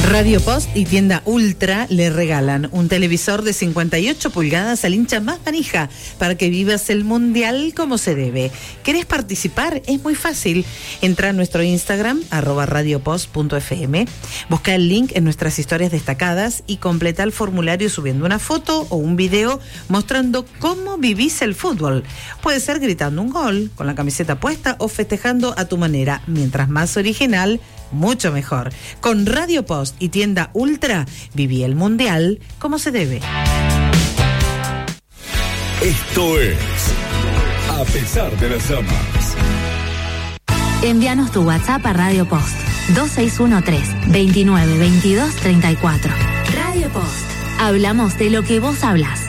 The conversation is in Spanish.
Radio Post y Tienda Ultra le regalan un televisor de 58 pulgadas al hincha más manija para que vivas el Mundial como se debe. ¿Querés participar? Es muy fácil. Entra a nuestro Instagram, @radiopost.fm, busca el link en nuestras historias destacadas y completa el formulario subiendo una foto o un video mostrando cómo vivís el fútbol. Puede ser gritando un gol, con la camiseta puesta o festejando a tu manera. Mientras más original, mucho mejor. Con Radio Post y Tienda Ultra, viví el Mundial como se debe. Esto es A pesar de las damas. Envíanos tu WhatsApp a Radio Post 2613-292234. Radio Post. Hablamos de lo que vos hablas.